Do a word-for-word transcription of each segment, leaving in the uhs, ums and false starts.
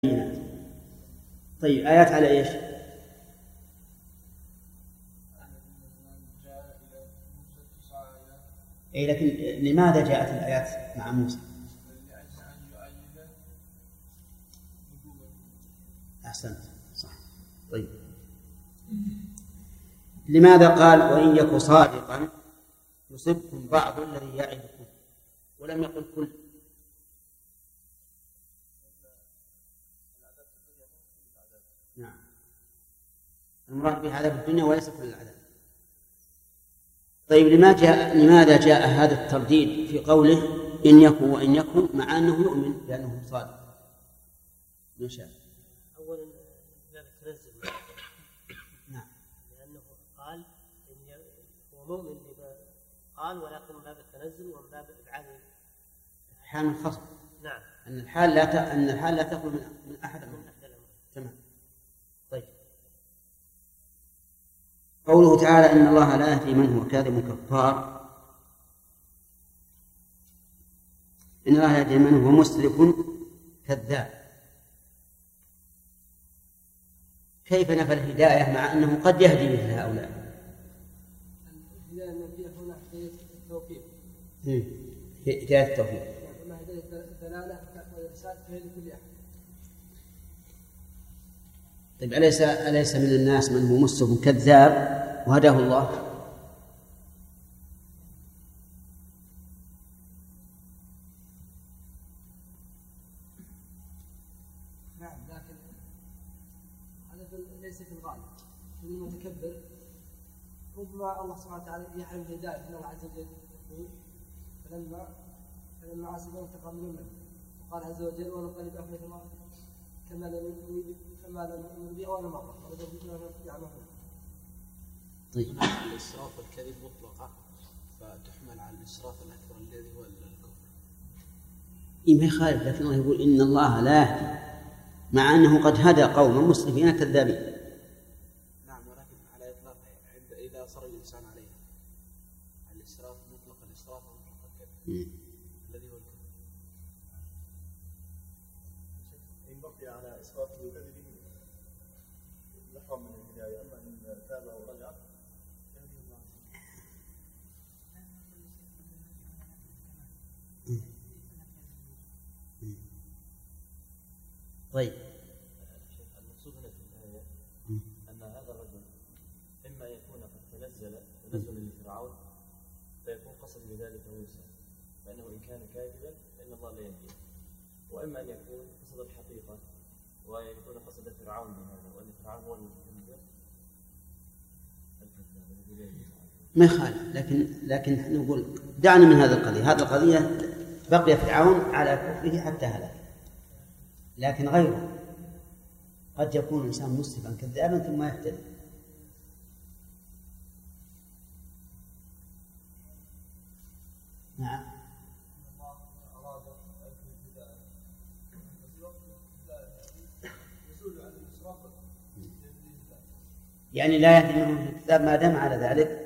طيب آيات على إيش؟ أي لكن لماذا جاءت الآيات مع موسى؟ أحسنت صح. طيب لماذا قال وإن يك صادقا يصبكم بعض الذي يعدكم ولم يقل كل؟ نعم المراد بعذاب الدنيا وليس كل العذاب. طيب لماذا جاء لماذا جاء هذا الترديد في قوله إن يكن وإن يكن مع أنه يؤمن بأنه صادق؟ ما شاء أولا باب التنزل نعم لأنه قال إن هو مؤمن بما قال ولكن باب التنزل ومن باب إبعاد حال الخصم. نعم أن الحال لا ت... أن الحال لا تخلو من من أحد من تمام. طيب قوله تعالى إن الله لا يهدي من هو كاذب كفار، إن الله لا يهدي من هو مسرف كذاب. كيف نفى الهداية مع أنه قد يهدي مثل هؤلاء؟ الهداية التي هنا هداية التوفيق. هداية التوفيق. أما هداية الدلالة والإرشاد فهي لكل أحد. طيب أليس أليس من الناس من هو مسرف كذاب وهداه الله؟ نعم لكن هذا ليس في الغالب. المتكبر ربما الله سبحانه وتعالى يحرم الهداية من الله عز وجل يقول فلما فلما عصوا انتقم منهم وقال عز وجل ونقلب أفئدتهم كما لم كما لم نريد ولا مرة يعملون. طيب الإسراف والكذب مطلقة فتحمل على الإسراف الأكبر الذي هو الكفر. إيه ما يخالف، لكن الله يقول إن الله لا يهدي مع أنه قد هدى قوما مسرفين كذابين. نعم ولكن على إطلاق عند إذا صار الإنسان عليه الإسراف مطلق الإسراف ومطلق الكذب الذي هو الكفر. إن بقي على إسرافه وكذبه يحرم من الهداية، أما إن تاب ورجع يهدي الله. طيب المقصود هنا في الآية أن هذا الرجل إما يكون قد تنزل تنزل لفرعون فيكون قصد بذلك موسى فإنه إن كان كاذبا فإن الله لا يهديه، وإما أن يكون قصد الحقيقة ويكون قصد فرعون بهذا وأن فرعون هو المتكبر ما يخالف، لكن لكن نقول دعنا من هذا القضية. هذه القضية بقي فرعون على كفره حتى هلك، لكن غيره قد يكون إنسان مسرفا كذابا ثم يهتدي. نعم يعني لا يهدي منهم الكتاب ما دام على ذلك.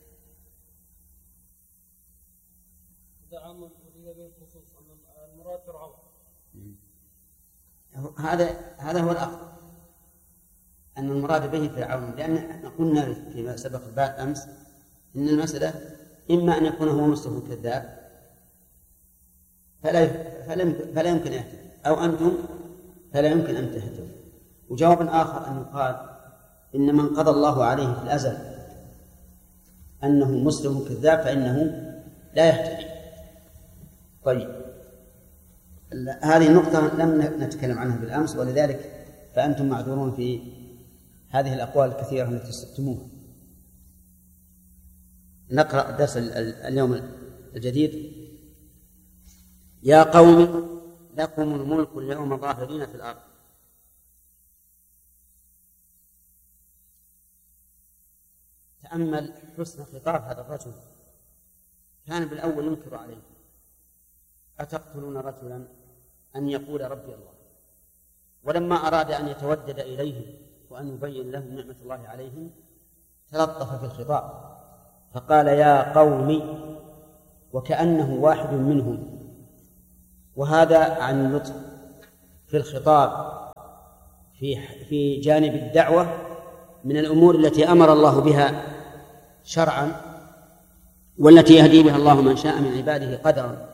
هذا هذا هو الأخذ أن المراد به فرعون، لأن قلنا فيما سبق بعد أمس إن المسألة إما أن يكون هو مسرف كذاب فلا فلا يمكن أن يهتدي، أو أنتم فلا يمكن أن تهتدوا. وجواب آخر أن يقال إن من قضى الله عليه في الأزل أنه مسرف كذاب فإنه لا يهتدي. طيب هذه النقطة لم نتكلم عنها بالأمس، ولذلك فأنتم معذورون في هذه الأقوال الكثيرة التي استفتموها. نقرأ درس اليوم الجديد. يا قوم لكم الملك اليوم ظاهرين في الأرض. تأمل حسن خطاب هذا الرجل، كان بالأول ينكر عليه: أتقتلون رجلا أن يقول ربي الله؟ ولما أراد أن يتودد إليهم وأن يبين لهم نعمة الله عليهم تلطف في الخطاب فقال: يا قوم، وكأنه واحد منهم، وهذا عن اللطف في الخطاب في في جانب الدعوة من الأمور التي أمر الله بها شرعا والتي يهدي بها الله من شاء من عباده قدرا.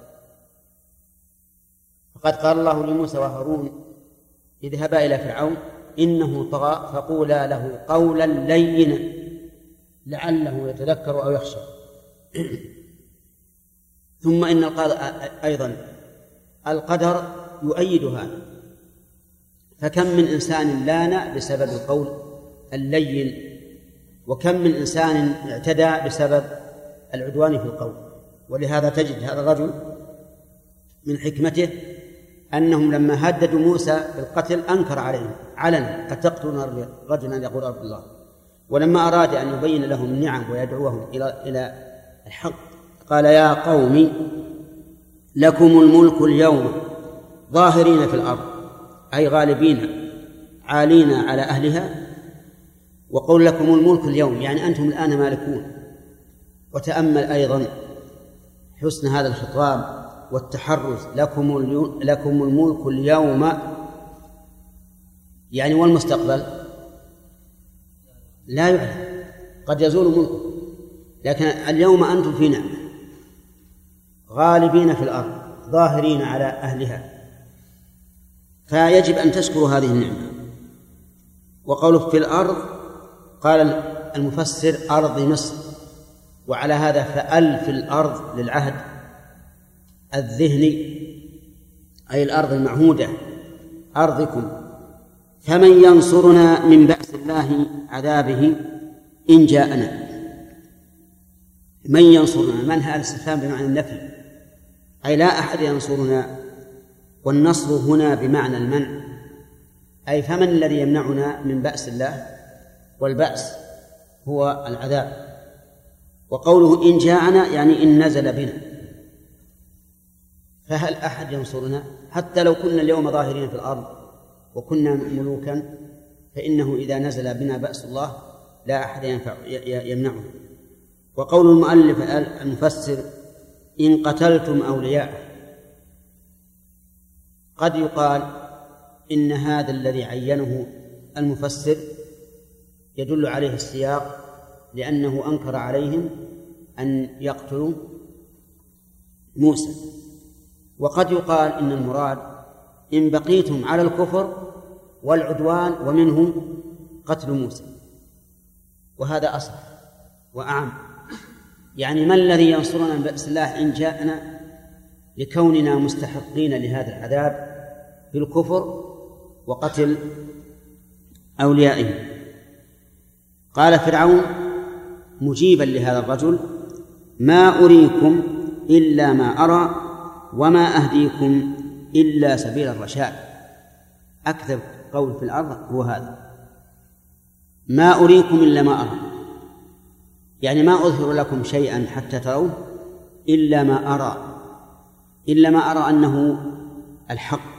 فقد قال الله لموسى وهارون اذهبا إلى فرعون إنه طغى فقولا له قولا لينا لعله يتذكر أو يخشى. ثم إن أيضا القدر يؤيد هذا، فكم من إنسان لان بسبب القول اللين، وكم من إنسان اعتدى بسبب العدوان في القول. ولهذا تجد هذا الرجل من حكمته أنهم لما هددوا موسى بالقتل أنكر عليهم علنا أتقتلون رجلا أن يقول رب الله، ولما أراد أن يبين لهم النعم ويدعوهم إلى إلى الحق قال يا قوم لكم الملك اليوم ظاهرين في الأرض، أي غالبين عالين على أهلها. وقول لكم الملك اليوم يعني أنتم الآن مالكون. وتأمل أيضا حسن هذا الخطاب والتحرز، لكم لكم الملك اليوم يعني والمستقبل لا يعلم، قد يزول ملكه، لكن اليوم أنتم في نعمة غالبين في الأرض ظاهرين على أهلها، فيجب أن تشكروا هذه النعمة. وقوله في الأرض قال المفسر أرض مصر، وعلى هذا فأل في الأرض للعهد الذهني أي الأرض المعهودة أرضكم، فمن ينصرنا من بأس الله عذابه إن جاءنا. من ينصرنا، من هذا الاستفهام بمعنى النفي، أي لا أحد ينصرنا، والنصر هنا بمعنى المنع، أي فمن الذي يمنعنا من بأس الله؟ والبأس هو العذاب. وقوله إن جاءنا يعني إن نزل بنا، فهل أحد ينصرنا؟ حتى لو كنا اليوم ظاهرين في الأرض وكنا ملوكا فإنه إذا نزل بنا بأس الله لا أحد ينفع يمنعه. وقول المؤلف المفسر إن قتلتم أولياءه، قد يقال إن هذا الذي عينه المفسر يدل عليه السياق، لأنه أنكر عليهم أن يقتلوا موسى. وقد يقال إن المراد إن بقيتم على الكفر والعدوان ومنه قتل موسى، وهذا أصح وأعم. يعني ما الذي ينصرنا من بأس الله إن جاءنا لكوننا مستحقين لهذا العذاب بالكفر وقتل أوليائه. قال فرعون مجيبا لهذا الرجل ما أريكم إلا ما أرى وما أهديكم إلا سبيل الرشاد. أكذب قول في الأرض هو هذا، ما أريكم إلا ما أرى، يعني ما أظهر لكم شيئا حتى تروه إلا ما أرى، إلا ما أرى أنه الحق.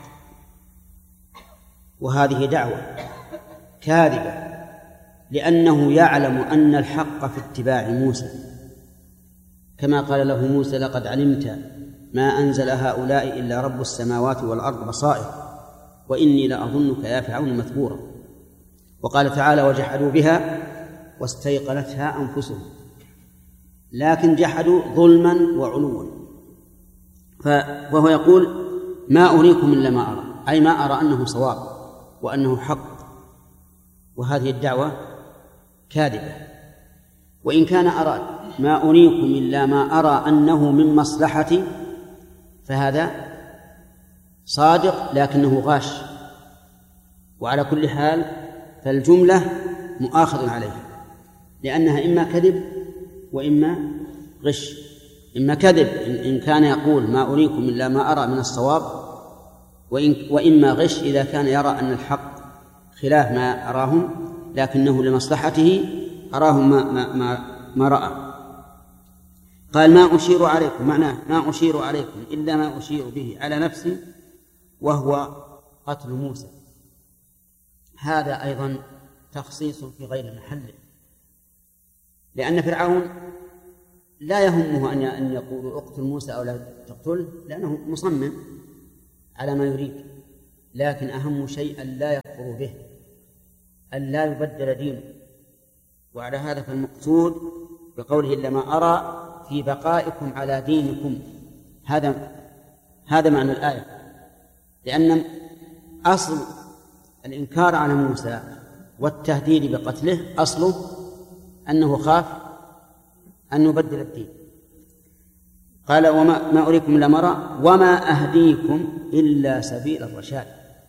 وهذه دعوة كاذبة، لأنه يعلم أن الحق في اتباع موسى، كما قال له موسى لقد علمت ما أنزل هؤلاء إلا رب السماوات والأرض بصائر وإني لأظنك يا فرعون مثبورا. وقال تعالى وجحدوا بها واستيقنتها أنفسهم، لكن جحدوا ظلما وعلوا. فهو يقول ما أريكم إلا ما أرى، أي ما أرى أنه صواب وأنه حق. وهذه الدعوة كاذبة. وإن كان أراد ما أريكم إلا ما أرى أنه من مصلحتي فهذا صادق لكنه غاش. وعلى كل حال فالجملة مؤاخذ عليها، لأنها إما كذب وإما غش. إما كذب إن كان يقول ما أريكم إلا ما أرى من الصواب، وإما غش إذا كان يرى أن الحق خلاف ما أراهم لكنه لمصلحته أراهم ما, ما, ما, ما رأى. قال ما أشير عليكم، معناه ما أشير عليكم إلا ما أشير به على نفسي وهو قتل موسى. هذا أيضا تخصيص في غير محله، لأن فرعون لا يهمه أن يقول اقتل موسى أو لا تقتله، لأنه مصمم على ما يريد، لكن أهم شيء لا يكفر به أن لا يبدل دينه. وعلى هذا فالمقصود بقوله إلا ما أرى في بقائكم على دينكم، هذا هذا معنى الآية، لأن أصل الإنكار على موسى والتهديد بقتله أصله أنه خاف أن يبدل الدين. قال وما ما أريكم إلا مرى وما أهديكم إلا سبيل الرشاد،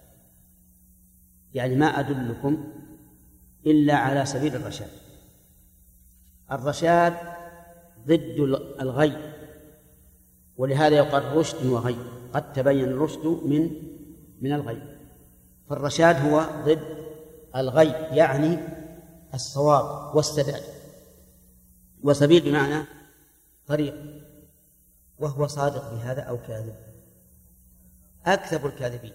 يعني ما أدلكم إلا على سبيل الرشاد. الرشاد ضد الغي، ولهذا يقال رشد وغي، قد تبين الرشد من من الغي. فالرشاد هو ضد الغي، يعني الصواب والسداد، وسبيل بمعنى طريق. وهو صادق بهذا أو كاذب؟ أكذب الكاذبين،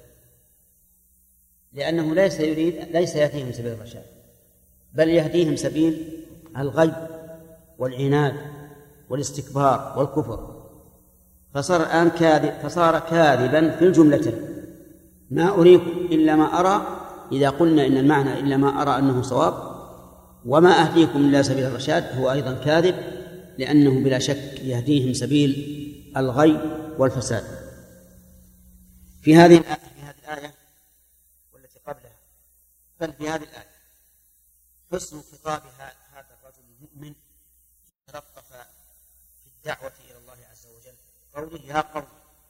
لأنه ليس يريد ليس يهديهم سبيل الرشاد، بل يهديهم سبيل الغي والعناد والاستكبار والكفر. فصار الآن كاذب، فصار كاذبا في الجملة. ما أريكم إلا ما أرى، إذا قلنا إن المعنى إلا ما أرى أنه صواب، وما أهديكم إلا سبيل الرشاد هو أيضا كاذب، لأنه بلا شك يهديهم سبيل الغي والفساد. في هذه الآية في هذه الآية والتي قبلها، بل في هذه الآية حسن خطاب هذا الرجل المؤمن تلطف في الدعوة إلى الله عز وجل، قوله يا قوم.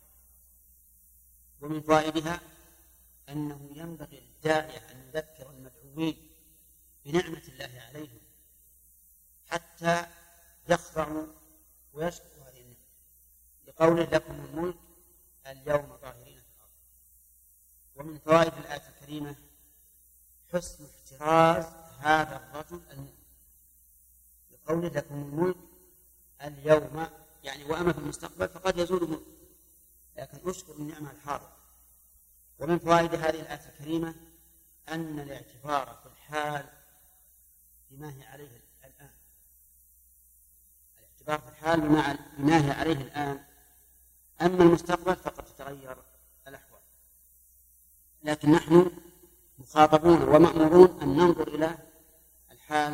ومن فوائدها أنه ينبغي للداعية أن يذكر المدعوين بنعمة الله عليهم حتى يخضعوا ويشكروا هذه النعمة، لقوله لكم الملك اليوم ظاهرين في الأرض. ومن فوائد الآية الكريمة حسن احتراز هذا الرجل المؤمن، لقوله لكم الملك اليوم، يعني وأما في المستقبل فقد يزول الملك، لكن أشكر النعمة الحاضرة. ومن فوائد هذه الآية الكريمة أن الاعتبار في الحال بما هي عليه الآن، الاعتبار في الحال بما هي عليه الآن. أما المستقبل فقد تتغير الأحوال، لكن نحن مخاطبون ومأمورون أن ننظر إلى الحال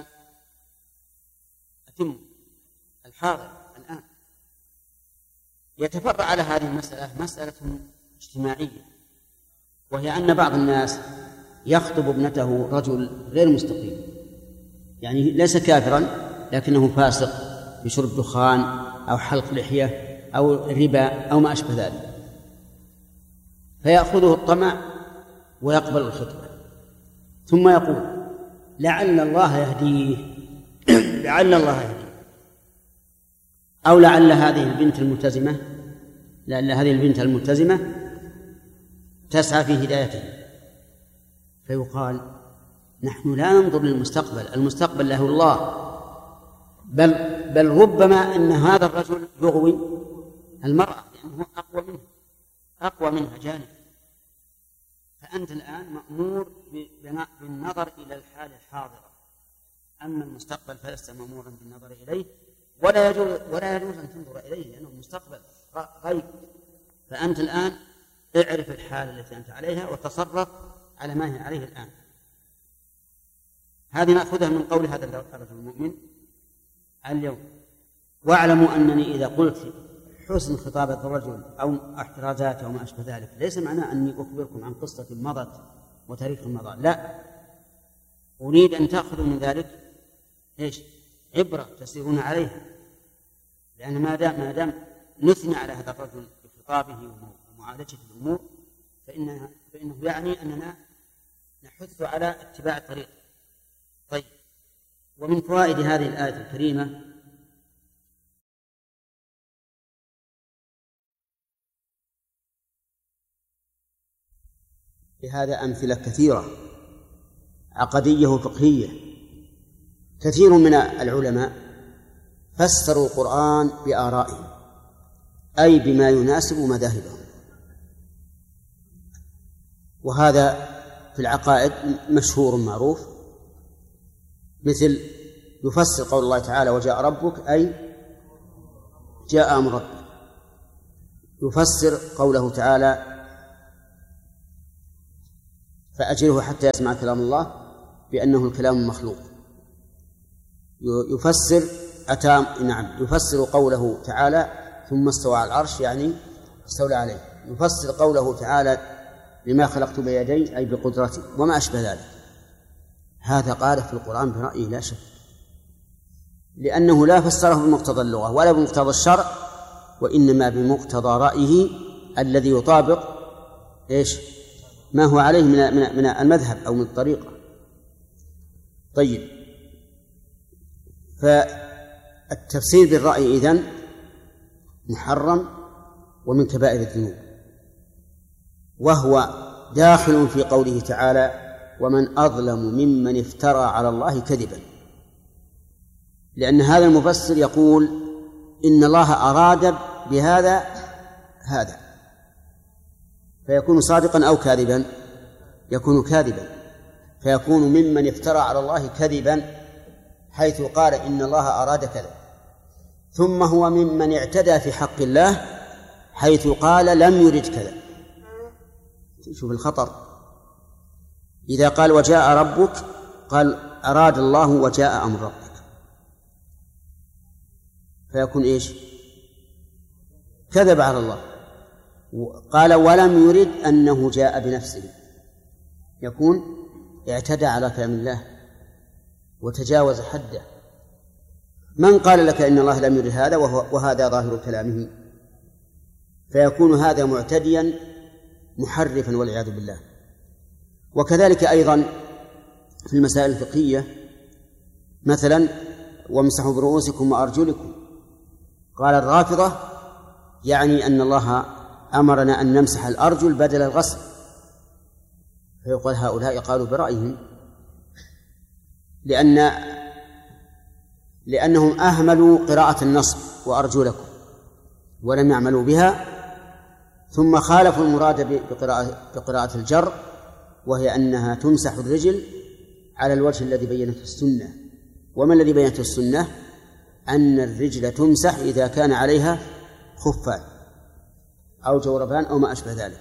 أتم الحاضر الآن. يتفرع على هذه المسألة مسألة اجتماعية، وهي أن بعض الناس يخطب ابنته رجل غير مستقيم، يعني ليس كافرا لكنه فاسق بشرب دخان أو حلق لحية أو ربا أو ما أشبه ذلك، فيأخذه الطمع ويقبل الخطبة، ثم يقول لعل الله يهديه لعل الله يهديه أو لعل هذه البنت الملتزمة لعل هذه البنت الملتزمة تسعى في هدايته. فيقال نحن لا ننظر للمستقبل، المستقبل له الله، بل بل ربما أن هذا الرجل يغوي المرأة لأنه أقوى منه أقوى منها جانب. فأنت الآن مأمور بالنظر إلى الحال الحاضرة، أما المستقبل فلست مأمورا بالنظر إليه، ولا يجوز ولا يجوز أن تنظر إليه لأنه مستقبل غيب. فأنت الآن اعرف الحال التي أنت عليها وتصرف على ما هي عليه الآن. هذه نأخذها من قول هذا الرجل المؤمن اليوم. واعلموا أنني إذا قلت حسن خطابة الرجل أو احترازاته أو ما أشبه ذلك ليس معناه أني أخبركم عن قصة مضت وتاريخ مضى، لا، أريد أن تأخذوا من ذلك إيش؟ عبرة تسيرون عليها، لأن ما دام ما دام نثني على هذا الرجل بخطابه ومعالجة الأمور فإنه, فإنه يعني أننا نحث على اتباع الطريق. طيب، ومن فوائد هذه الآية الكريمة لهذا أمثلة كثيرة عقدية وفقهية. كثير من العلماء فسروا القرآن بآرائهم، أي بما يناسب مذاهبهم، وهذا في العقائد مشهور معروف، مثل يفسر قول الله تعالى وجاء ربك أي جاء أمر ربك، يفسر قوله تعالى فأجره حتى يسمع كلام الله بأنه الكلام مخلوق، يفسر أتى نعم يفسر قوله تعالى ثم استوى على العرش يعني استولى عليه، يفسر قوله تعالى لما خلقت بيدي أي بقدرتي وما أشبه ذلك. هذا قال في القرآن برأيه لا شك، لأنه لا فسره بمقتضى اللغة ولا بمقتضى الشرع، وإنما بمقتضى رأيه الذي يطابق إيش ما هو عليه من من المذهب أو من الطريقة. طيب، فالتفسير بالرأي إذن محرم ومن كبائر الذنوب، وهو داخل في قوله تعالى ومن أظلم ممن افترى على الله كذبا، لأن هذا المفسر يقول إن الله أراد بهذا هذا، فيكون صادقا أو كاذبا، يكون كاذبا، فيكون ممن افترى على الله كذبا حيث قال إن الله أراد كذا، ثم هو ممن اعتدى في حق الله حيث قال لم يرد كذا. شوف الخطر، إذا قال وجاء ربك قال أراد الله وجاء أمر ربك، فيكون إيش كذب على الله. قال ولم يرد أنه جاء بنفسه، يكون اعتدى على كلام الله وتجاوز حده. من قال لك إن الله لم يرد هذا وهذا ظاهر كلامه؟ فيكون هذا معتديا محرفا والعياذ بالله. وكذلك أيضا في المسائل الفقهية، مثلا وامسحوا برؤوسكم وأرجلكم، قال الرافضة يعني أن الله أمرنا أن نمسح الأرجل بدل الغسل، فيقول هؤلاء قالوا برأيهم، لأن لأنهم أهملوا قراءة النصب وأرجلكم ولم يعملوا بها، ثم خالفوا المراد بقراءة, بقراءة الجر، وهي أنها تمسح الرجل على الوجه الذي بينته السنة. وما الذي بينته السنة؟ أن الرجل تمسح إذا كان عليها خفان أو جوربان أو ما أشبه ذلك.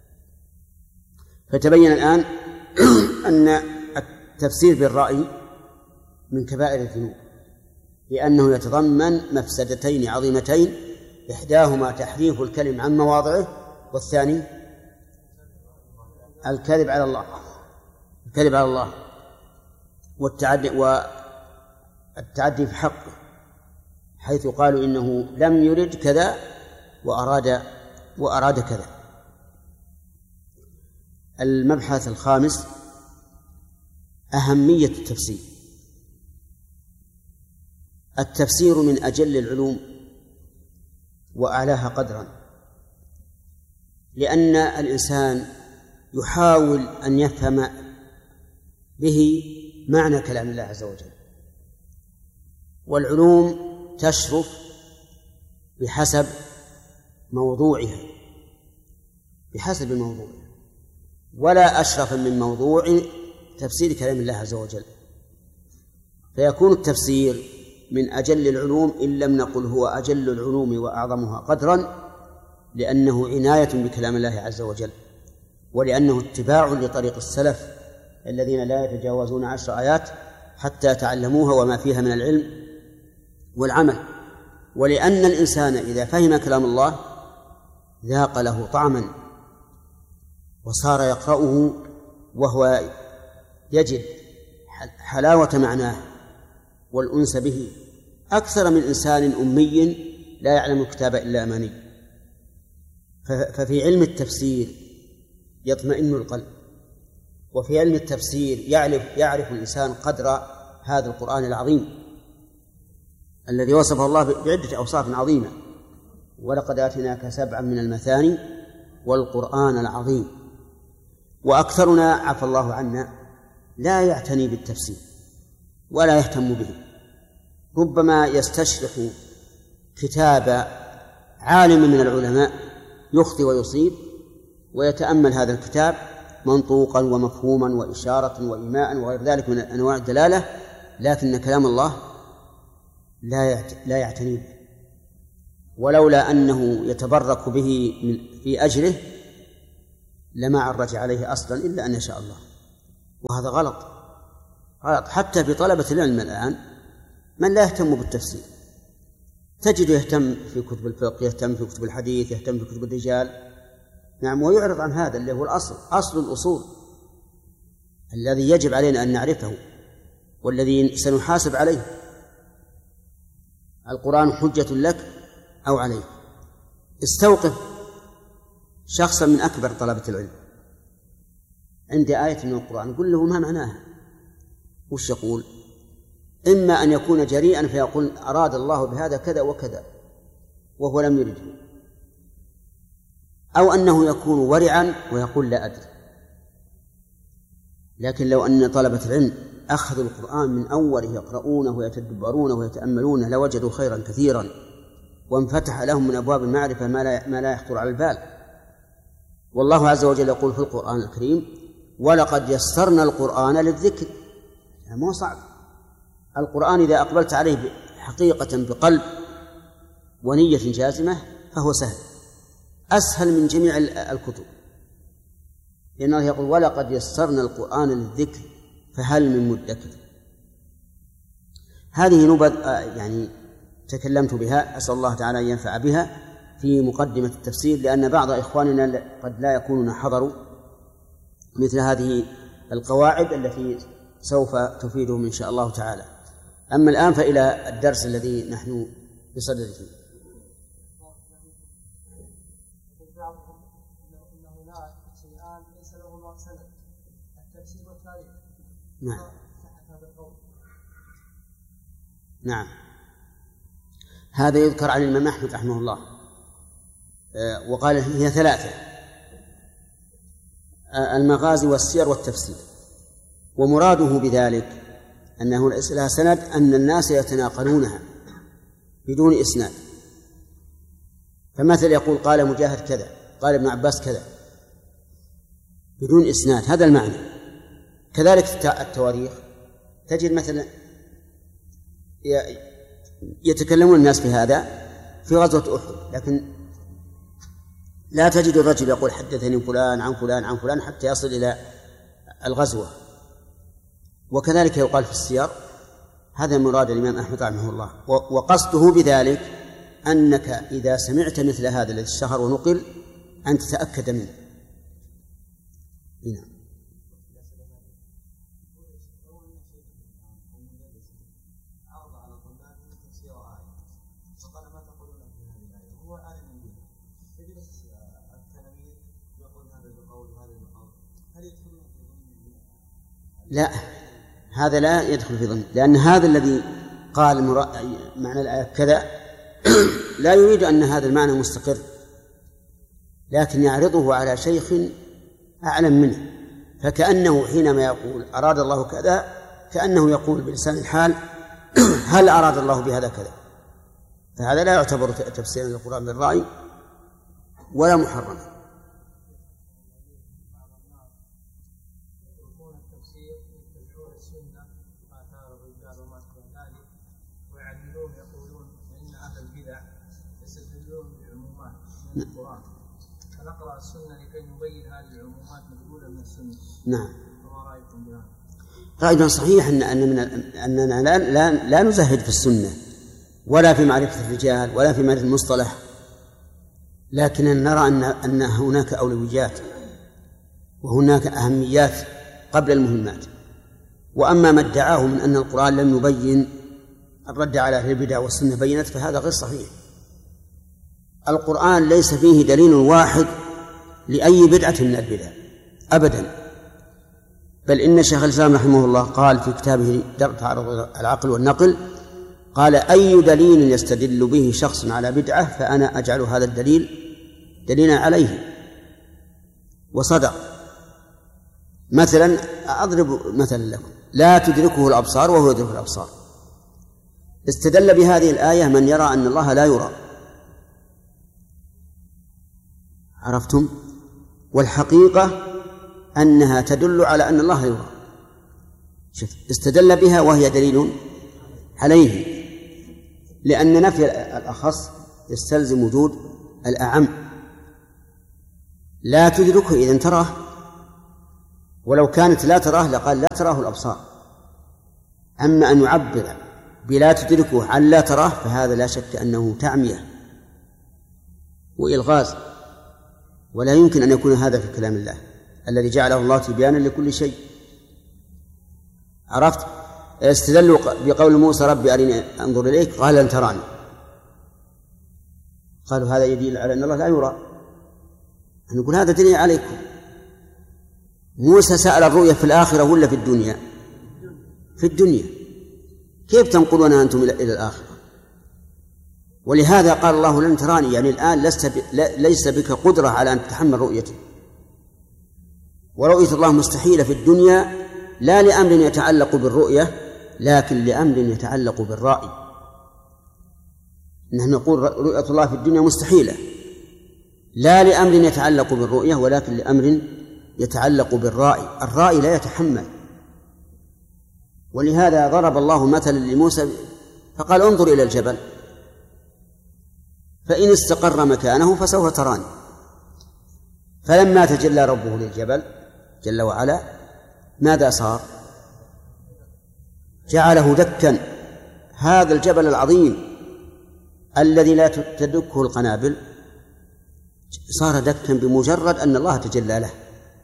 فتبين الآن أن التفسير بالرأي من كبائر الذنوب، لأنه يتضمن مفسدتين عظيمتين، إحداهما تحريف الكلم عن مواضعه، والثاني الكذب على الله الكذب على الله والتعدي والتعدي في حقه، حيث قالوا إنه لم يرد كذا وأراد وأراد كذا. المبحث الخامس أهمية التفسير. التفسير من أجل العلوم وأعلاها قدرا، لأن الإنسان يحاول أن يفهم به معنى كلام الله عز وجل، والعلوم تشرف بحسب موضوعها بحسب موضوعها ولا أشرف من موضوع تفسير كلام الله عز وجل. فيكون التفسير من أجل العلوم إن لم نقل هو أجل العلوم وأعظمها قدرا، لأنه عناية بكلام الله عز وجل، ولأنه اتباع لطريق السلف الذين لا يتجاوزون عشر آيات حتى تعلموها وما فيها من العلم والعمل. ولأن الإنسان إذا فهم كلام الله ذاق له طعما وصار يقرأه وهو يجد حلاوة معناه والأنس به أكثر من إنسان أمي لا يعلم الكتاب إلا أماني. ففي علم التفسير يطمئن القلب، وفي علم التفسير يعرف, يعرف الإنسان قدر هذا القرآن العظيم الذي وصفه الله بعدة أوصاف عظيمة: ولقد آتيناك سبعا من المثاني والقرآن العظيم. وأكثرنا عفى الله عنا لا يعتني بالتفسير ولا يهتم به، ربما يستشرح كتاب عالم من العلماء يخطئ ويصيب ويتأمل هذا الكتاب منطوقا ومفهوما وإشارة وإيماء وغير ذلك من أنواع الدلالة، لكن كلام الله لا يعتني به، ولولا أنه يتبرك به في أجره لما عرج عليه أصلا إلا أن يشاء الله. وهذا غلط، حتى في طلبة العلم الآن من لا يهتم بالتفسير تجد يهتم في كتب الفقه، يهتم في كتب الحديث، يهتم في كتب الرجال، نعم، ويعرض عن هذا اللي هو الأصل، أصل الأصول الذي يجب علينا أن نعرفه والذي سنحاسب عليه. القرآن حجة لك أو عليك. استوقف شخصا من أكبر طلبة العلم عند آية من القرآن قل له ما معناها، وش يقول؟ إما أن يكون جريئا فيقول أراد الله بهذا كذا وكذا وهو لم يرده، أو أنه يكون ورعا ويقول لا أدري. لكن لو أن طلبة العلم أخذوا القرآن من أوله يقرؤونه ويتدبرونه ويتأملونه لوجدوا خيرا كثيرا وانفتح لهم من أبواب المعرفة ما لا, ما لا يخطر على البال. والله عز وجل يقول في القرآن الكريم ولقد يسرنا القرآن للذكر، يعني مو صعب. القرآن إذا أقبلت عليه حقيقة بقلب ونية جازمة فهو سهل، أسهل من جميع الكتب، لأنه يقول ولقد يسرنا القرآن للذكر فهل من مدكر. هذه نبذ يعني تكلمت بها، أسأل الله تعالى أن ينفع بها في مقدمة التفسير، لأن بعض إخواننا قد لا يكونون حضروا مثل هذه القواعد التي سوف تفيدهم إن شاء الله تعالى. أما الآن فإلى الدرس الذي نحن بصدده. نعم نعم هذا يذكر عن الإمام أحمد رحمه الله، وقال هي ثلاثة: المغازي والسير والتفسير. ومراده بذلك أنه ليس لها سند، أن الناس يتناقلونها بدون إسناد. فمثل يقول قال مجاهد كذا، قال ابن عباس كذا، بدون إسناد، هذا المعنى. كذلك التواريخ، تجد مثلا يتكلمون الناس في هذا في غزوة أحد، لكن لا تجد الرجل يقول حدثني فلان عن فلان عن فلان حتى يصل إلى الغزوة. وكذلك يقال في السير، هذا مراد الإمام أحمد رحمه الله. وقصده بذلك أنك إذا سمعت مثل هذا الذي اشتهر ونقل أن تتأكد منه. هنا لا، هذا لا يدخل في ضمن، لأن هذا الذي قال معنى الآية كذا لا يريد أن هذا المعنى مستقر، لكن يعرضه على شيخ أعلم منه، فكأنه حينما يقول أراد الله كذا كأنه يقول بلسان الحال هل أراد الله بهذا كذا. فهذا لا يعتبر تفسيرا للقرآن بالرأي ولا محرما. فنقرأ السنة لكي نبين هذه العمومات مدلولة من السنة. نعم. وما رأيكم بها؟ رأينا صحيح أن أن من أننا لا لا لا نزهد في السنة ولا في معرفة الرجال ولا في معرفة المصطلح، لكن نرى أن أن هناك أولويات وهناك أهميات قبل المهمات. وأما ما ادعاه من أن القرآن لم يبين الرد على أهل البدع والسنة بينت، فهذا غير صحيح. القرآن ليس فيه دليل واحد لأي بدعة من البدع أبدا، بل إن شيخ الإسلام رحمه الله قال في كتابه درء تعارض العقل والنقل، قال أي دليل يستدل به شخص على بدعة فأنا أجعل هذا الدليل دليلا عليه. وصدق. مثلا أضرب مثلا لكم: لا تدركه الأبصار وهو يدرك الأبصار. استدل بهذه الآية من يرى أن الله لا يرى، عرفتم؟ والحقيقة أنها تدل على أن الله يرى. شوف، استدل بها وهي دليل عليه، لأن نفي الأخص يستلزم وجود الأعم. لا تدركه إذن تراه، ولو كانت لا تراه لقال لا تراه الأبصار، أما أن يعبر بلا تدركه عن لا تراه فهذا لا شك أنه تعمية وإلغاز، ولا يمكن أن يكون هذا في كلام الله الذي جعله الله تبيانا لكل شيء. عرفت؟ استدلوا بقول موسى ربي أرني أنظر إليك قال لن تراني، قالوا هذا يدل على أن الله لا يرى، نقول هذا دليل عليكم. موسى سأل الرؤية في الآخرة ولا في الدنيا؟ في الدنيا، كيف تنقلون أنتم إلى الآخرة؟ ولهذا قال الله لن تراني، يعني الآن لست ب... ليس بك قدرة على أن تتحمل رؤيته. ورؤية الله مستحيلة في الدنيا لا لأمر يتعلق بالرؤية لكن لأمر يتعلق بالرأي. نحن نقول رؤية الله في الدنيا مستحيلة لا لأمر يتعلق بالرؤية ولكن لأمر يتعلق بالرأي. الرأي لا يتحمل، ولهذا ضرب الله مثلا لموسى فقال انظر إلى الجبل فإن استقر مكانه فسوف تراني. فلما تجلى ربه للجبل جل وعلا ماذا صار؟ جعله دكا. هذا الجبل العظيم الذي لا تدكه القنابل صار دكا بمجرد أن الله تجلى له.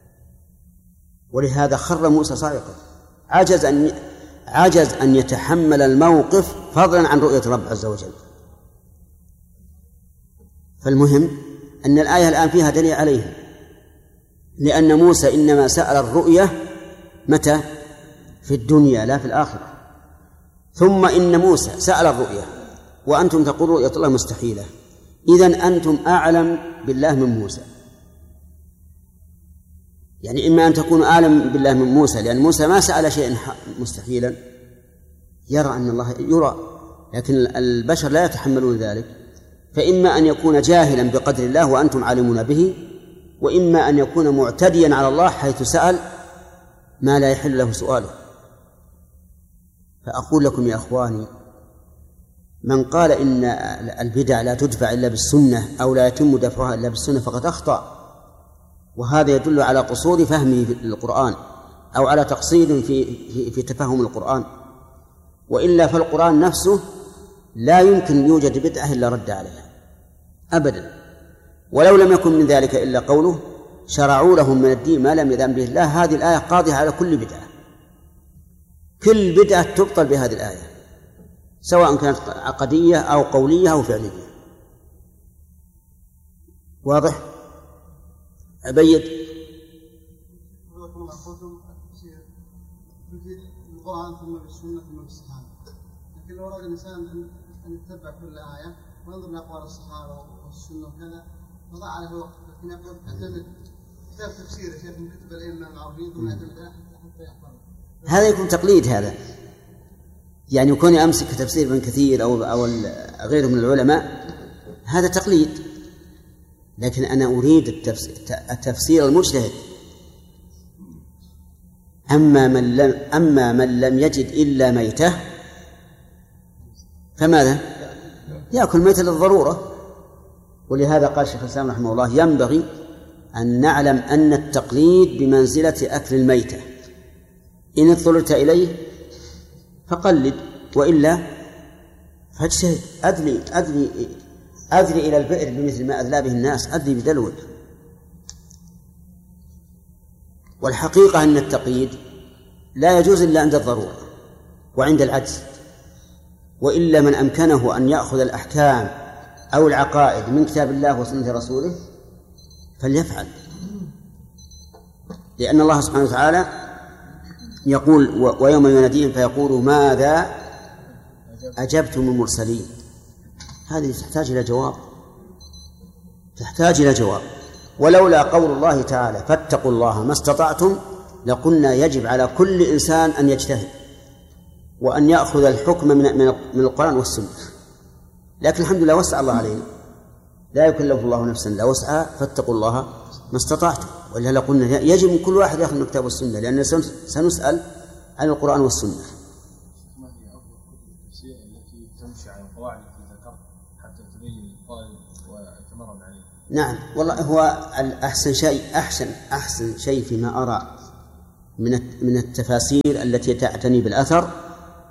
ولهذا خر موسى صاعقا، عجز أن عجز أن يتحمل الموقف فضلا عن رؤية رب عز وجل. فالمهم أن الآية الآن فيها دليل عليه، لأن موسى إنما سأل الرؤية متى؟ في الدنيا لا في الآخرة. ثم إن موسى سأل الرؤية وأنتم تقولون رؤية الله مستحيلة، إذن أنتم أعلم بالله من موسى. يعني إما أن تكونوا أعلم بالله من موسى لأن موسى ما سأل شيئا مستحيلا، يرى أن الله يرى لكن البشر لا يتحملون ذلك. فإما أن يكون جاهلا بقدر الله وأنتم عالمون به، وإما أن يكون معتديا على الله حيث سأل ما لا يحل له سؤاله. فأقول لكم يا أخواني، من قال إن البدع لا تدفع إلا بالسنة أو لا يتم دفعها إلا بالسنة فقد أخطأ، وهذا يدل على قصور فهمه للقرآن أو على تقصير في, في, في تفهم القرآن. وإلا فالقرآن نفسه لا يمكن يوجد بدعة إلا رد عليها أبدا. ولو لم يكن من ذلك إلا قوله شرعوا لهم من الدين ما لم يأذن به الله. هذه الآية قاضية على كل بدعة، كل بدعة تبطل بهذه الآية سواء كانت عقدية أو قولية أو فعلية. واضح؟ أبيد القرآن ثم بالسنة ثم بالصحابة، لكن لو أراد الإنسان أن يتبع كل آية وينظر لأقوال الصحابة والسنة وكذا فضع عليه وقت، لكن يقول اعتمد كتاب تفسير يا شيخ من كتب الأئمة المعروفين ثم يعتمد حتى يحفظ. هذا يكون تقليد، هذا يعني يكون أمسك تفسير ابن كثير أو أو غيره من العلماء، هذا تقليد. لكن أنا أريد التفسير, التفسير المجتهد. أما من لم أما من لم يجد إلا ميتة فماذا؟ يأكل ميتة للضرورة. ولهذا قال الشيخ الإسلام رحمه الله ينبغي أن نعلم أن التقليد بمنزلة أكل الميتة، إن اضطررت إليه فقلد وإلا فاجتهد. أدري أدري أدري إلى البئر بمثل ما أدلى به الناس، أدري بدلوك. والحقيقة أن التقييد لا يجوز إلا عند الضرورة وعند العجز، وإلا من أمكنه أن يأخذ الأحكام أو العقائد من كتاب الله وسنة رسوله فليفعل، لأن الله سبحانه وتعالى يقول ويوم يناديهم فيقولوا ماذا أجبتم المرسلين. هذه تحتاج إلى جواب، تحتاج إلى جواب. ولولا قول الله تعالى فاتقوا الله ما استطعتم لقلنا يجب على كل إنسان أن يجتهد وأن يأخذ الحكم من من القرآن والسنة. لكن الحمد لله وسع الله علينا، لا يكلف الله نفسا لا وسعها فاتقوا الله ما استطعتم، وإلا لقلنا يجب من كل واحد يأخذ من الكتاب والسنة، لأن سنسأل عن القرآن والسنة. ما هي أفضل كتب التفسير التي تمشي على القواعد التي ذكرت حتى تبين الطالب ويتمرن عليه؟ نعم والله هو الأحسن شيء أحسن أحسن شيء فيما أرى من من التفاسير التي تعتني بالأثر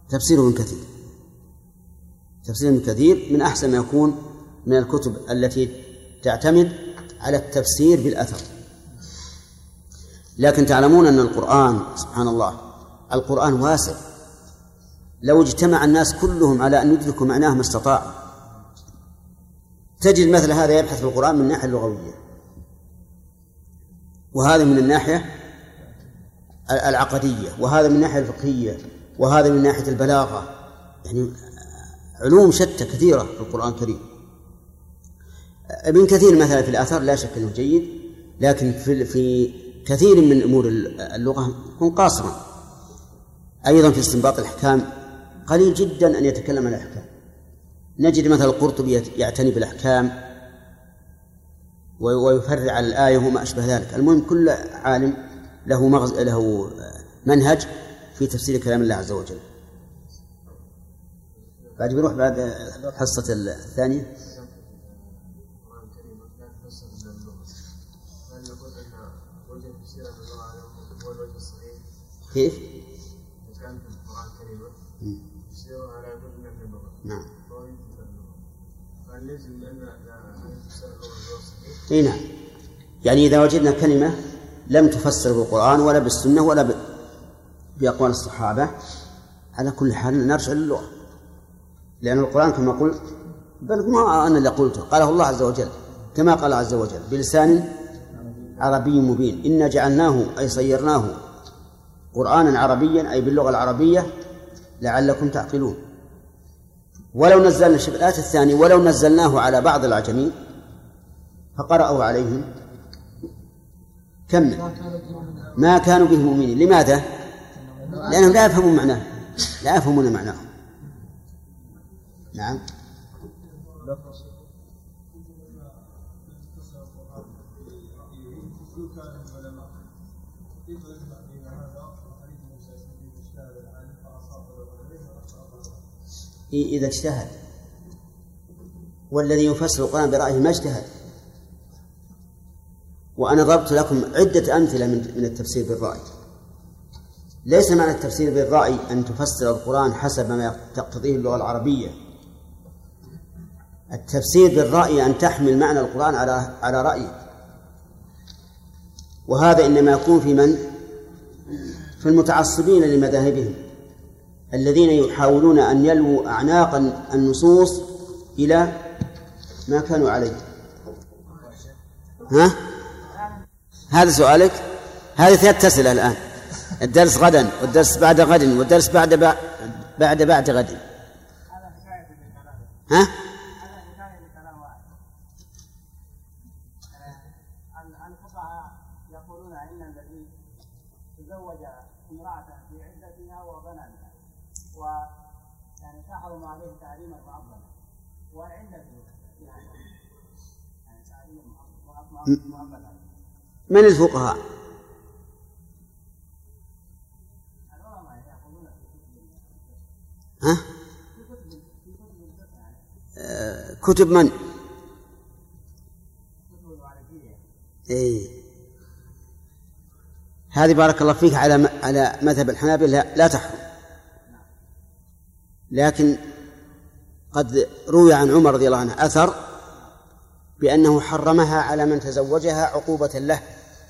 تفسير ابن كثير تفسير ابن كثير من أحسن ما يكون من الكتب التي تعتمد على التفسير بالأثر. لكن تعلمون أن القرآن سبحان الله القرآن واسع، لو اجتمع الناس كلهم على أن يدركوا معناه ما استطاعوا. تجد مثل هذا يبحث في القرآن من الناحية اللغوية، وهذا من الناحية العقدية، وهذا من الناحية الفقهية، وهذا من ناحية البلاغة، يعني علوم شتى كثيرة في القرآن الكريم. ابن كثير مثلا في الآثار لا شك أنه جيد، لكن في, في كثير من أمور اللغة يكون قاصرا. أيضا في استنباط الأحكام قليل جدا أن يتكلم عن الأحكام. نجد مثلا القرطبي يعتني بالأحكام ويفرع على الآية وما أشبه ذلك. المهم كل عالم له مغز له منهج في تفسير كلام الله عز وجل. بعد بيروح بعد الحصة الثانية. كيف؟ كان في القرآن الكريم تفسيره على جزء من اللغة. نعم. فهل لازم أن تفسير اللغة الصحيح؟ إيه نعم. يعني إذا وجدنا كلمة لم تفسر بالقرآن ولا بالسنة ولا بأقوال الصحابة، على كل حال نرجع للغة، لأن القرآن كما قلت بل ما أنا اللي قلته قاله الله عز وجل كما قال عز وجل بلسان عربي مبين. إنا جعلناه أي صيرناه قرآنا عربيا أي باللغة العربية لعلكم تعقلون. ولو نزلنا شوف الآية الثانية ولو نزلناه على بعض العجمين فقرأوا عليهم كم ما كانوا به مؤمنين. لماذا؟ لأنهم لا يفهمون معناه لا يفهمون معناه. نعم. إذا اجتهد، والذي يفسر القرآن برأيه ما اجتهد. وأنا ضربت لكم عدة أمثلة من التفسير بالرأي. ليس معنى التفسير بالرأي أن تفسر القرآن حسب ما تقتضيه اللغة العربية. التفسير بالرأي أن تحمل معنى القرآن على على رأيك، وهذا إنما يكون في من في المتعصبين لمذاهبهم الذين يحاولون أن يلووا أعناق النصوص إلى ما كانوا عليه. ها؟ هذا سؤالك؟ هذه ثلاث أسئلة الآن. الدرس غدا والدرس بعد غد والدرس بعد بعد بعد, بعد غد. ها؟ الفقهاء يقولون إن الذي تزوج امرأته في عدتها وبنى بها ويعني تحرم عليه تعليم المعظمة والعدة يعني تعليم المعظمة. من الفقهاء؟ ها؟ آه كتب من؟ إيه. هذه بارك الله فيك على على مذهب الحنابلة لا, لا تحرم، لكن قد روي عن عمر رضي الله عنه أثر بأنه حرمها على من تزوجها عقوبة له،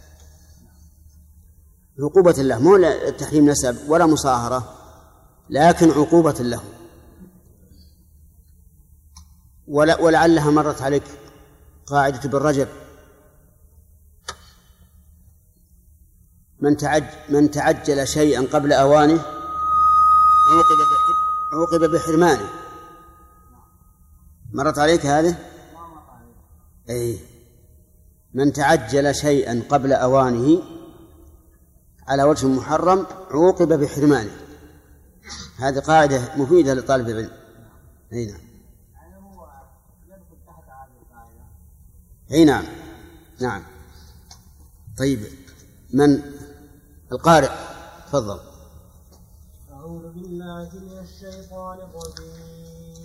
عقوبة له، مو تحريم نسب ولا مصاهرة، لكن عقوبة له. ولعلها مرت عليك قاعدة ابن رجب: من تعجل, من تعجل شيئا قبل أوانه عوقب بحرمانه. مرت عليك هذه؟ أي من تعجل شيئا قبل أوانه على وجه محرم عوقب بحرمانه. هذه قاعدة مفيدة لطالب العلم. أي نعم. أي نعم. نعم. طيب، من القارئ؟ تفضل. أعوذ بالله من الشيطان الرجيم.